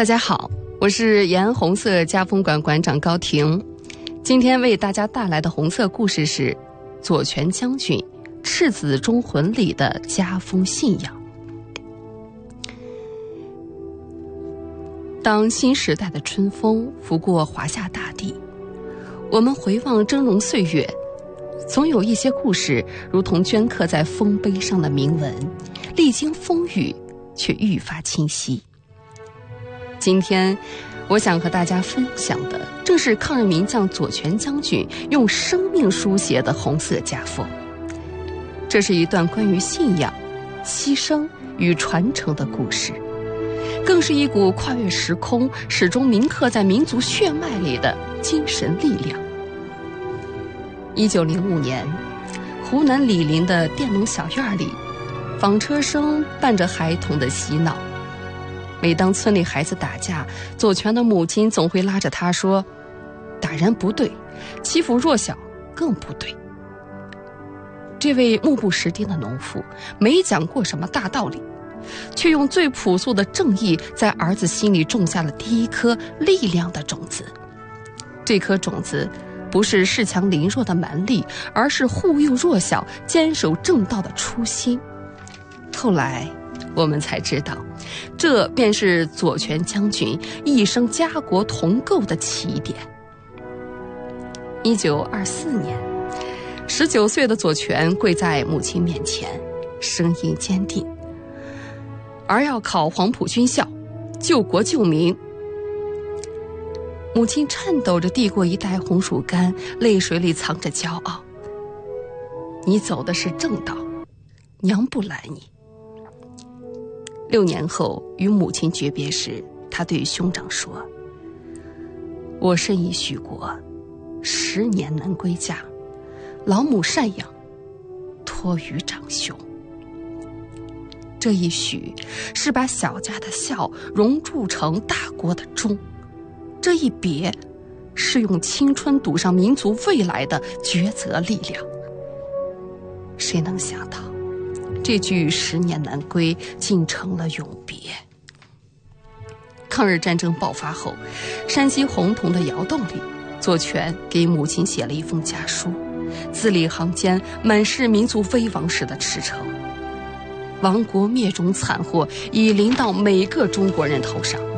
大家好，我是延安红色家风馆馆长高婷。今天为大家带来的红色故事是左权将军赤子忠魂里的家风信仰。当新时代的春风拂过华夏大地，我们回望峥嵘岁月，总有一些故事如同镌刻在丰碑上的铭文，历经风雨却愈发清晰。今天我想和大家分享的正是抗日名将左权将军用生命书写的红色家风。这是一段关于信仰、牺牲与传承的故事，更是一股跨越时空、始终铭刻在民族血脉里的精神力量。1905年，湖南醴陵的佃农小院里，纺车声伴着孩童的嬉闹。每当村里孩子打架，左权的母亲总会拉着他说：“打人不对，欺负弱小更不对。”这位目不识丁的农妇没讲过什么大道理，却用最朴素的正义在儿子心里种下了第一颗力量的种子。这颗种子不是恃强凌弱的蛮力，而是护佑弱小、坚守正道的初心。后来我们才知道，这便是左权将军一生家国同构的起点。1924年，19岁的左权跪在母亲面前，声音坚定：“儿要考黄埔军校，救国救民。”母亲颤抖着递过一袋红薯干，泪水里藏着骄傲：“你走的是正道，娘不拦你。”6年后与母亲诀别时，他对兄长说：“我甚已许国，10年能归家，老母赡养，托于长兄。”这一许是把小家的孝熔铸成大国的忠，这一别是用青春赌上民族未来的抉择力量。谁能想到，这句10年难归竟成了永别。抗日战争爆发后，山西洪洞的窑洞里，左权给母亲写了一封家书，字里行间满是民族危亡时的驰骋。亡国灭种惨祸已临到每个中国人头上，